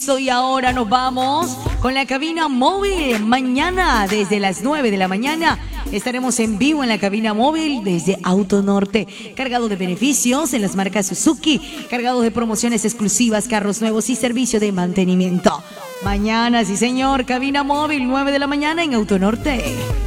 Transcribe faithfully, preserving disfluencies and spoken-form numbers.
Listo, y ahora nos vamos con la cabina móvil. Mañana, desde las nueve de la mañana, estaremos en vivo en la cabina móvil desde Auto Norte, cargado de beneficios en las marcas Suzuki, cargado de promociones exclusivas, carros nuevos y servicio de mantenimiento. Mañana, sí señor, cabina móvil, nueve de la mañana en Auto Norte.